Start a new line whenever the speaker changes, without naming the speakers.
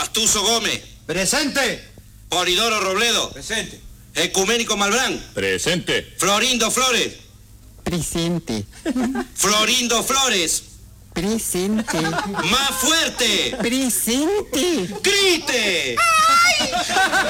Pastuso Gómez.
Presente.
Polidoro Robledo.
Presente.
Ecuménico Malbrán.
Presente.
Florindo Flores.
Presente.
Florindo Flores.
Presente.
¡Más fuerte!
Presente.
¡Grite!